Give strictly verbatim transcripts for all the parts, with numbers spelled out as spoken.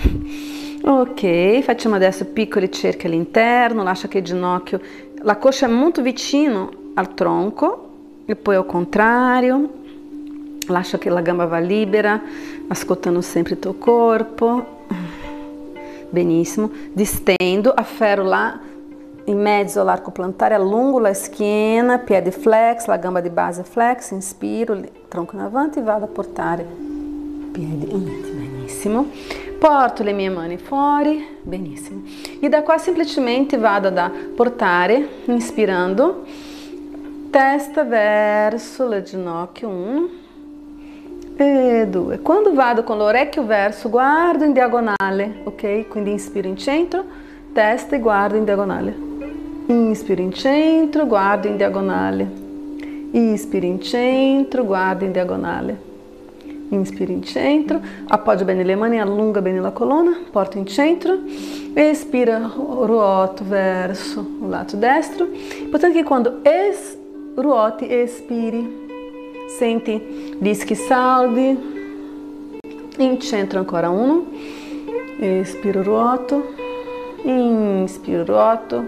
Ok, facciamo adesso piccoli cerchi all'interno, lascia che il ginocchio, la coscia è molto vicino al tronco e poi al contrario, lascia che la gamba va libera, ascoltando sempre il tuo corpo. Benissimo, distendo, afferro là in mezzo all'arco plantare, allungo la schiena, piede flex, la gamba di base flex, inspiro, tronco in avanti, vado a portare piedi uniti, benissimo. Porto le mie mani fuori, benissimo. E da qua semplicemente vado a portare, inspirando, testa verso le ginocchia, uno e due. Quando vado con l'orecchio verso, guardo in diagonale, ok? Quindi inspiro in centro, testa e guardo in diagonale. Inspiro in centro, guardo in diagonale. Inspiro in centro, guardo in diagonale. Inspiro in centro, appoggio bene le mani, allunga bene la colonna, porto in centro, espira, ruoto verso il lato destro. Importante che quando es, ruoti, espiri, senti gli ischi saldi, in centro ancora uno, espiro, ruoto, inspiro, ruoto,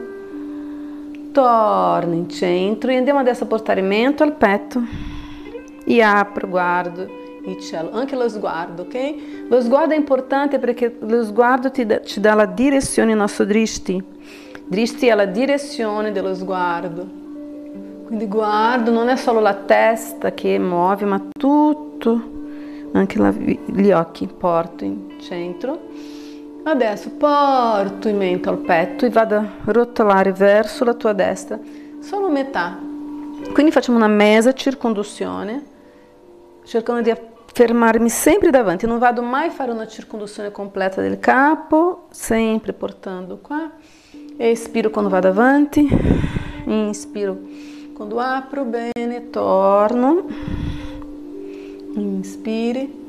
torno in centro e andiamo adesso a portare mento al petto e apro, guardo il cielo, anche lo sguardo, ok? Lo sguardo è importante perché lo sguardo ti dà, ci dà la direzione al nostro drishti. Drishti è la direzione dello sguardo. Quindi guardo, non è solo la testa che muove, ma tutto, anche la, gli occhi. Porto in centro. Adesso porto in mento al petto e vado a rotolare verso la tua destra, solo metà. Quindi facciamo una mesa circonduzione, cercando di fermarmi sempre davanti, non vado mai a fare una circonduzione completa del capo, sempre portando qua, espiro quando vado avanti, inspiro quando apro bene, torno, inspiri,